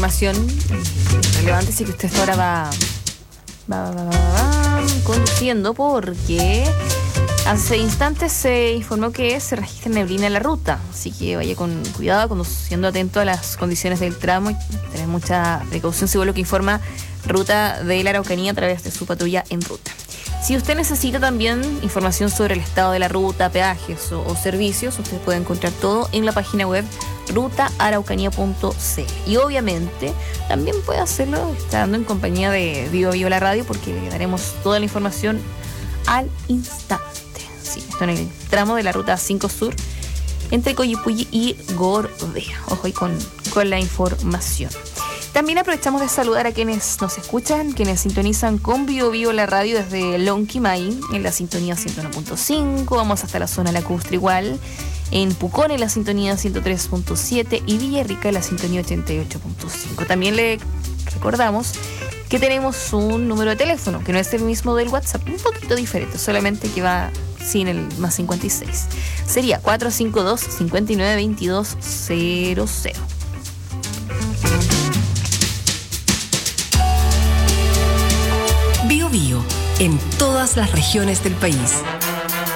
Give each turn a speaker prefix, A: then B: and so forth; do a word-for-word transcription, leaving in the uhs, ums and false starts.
A: información relevante, sí que usted ahora va, va, va, va, va conduciendo, porque hace instantes se informó que se registra neblina en la ruta, así que vaya con cuidado, conduciendo atento a las condiciones del tramo y tener mucha precaución según lo que informa Ruta de la Araucanía a través de su patrulla en ruta. Si usted necesita también información sobre el estado de la ruta, peajes o, o servicios, usted puede encontrar todo en la página web ruta araucanía punto c l. Y obviamente también puede hacerlo estando en compañía de Vivo Vivo la Radio, porque le daremos toda la información al instante. Sí, esto en el tramo de la ruta cinco Sur entre Coyipulli y Gorbea. Ojo ahí con, con la información. También aprovechamos de saludar a quienes nos escuchan, quienes sintonizan con Vivo Vivo la Radio desde Lonquimay, en la sintonía ciento uno punto cinco, vamos hasta la zona lacustre igual, en Pucón en la sintonía ciento tres punto siete y Villarrica en la sintonía ochenta y ocho punto cinco. También le recordamos que tenemos un número de teléfono, que no es el mismo del WhatsApp, un poquito diferente, solamente que va sin el más cincuenta y seis. Sería cuatro cinco dos, cinco nueve dos dos cero cero.
B: Bio Bio, en todas las regiones del país.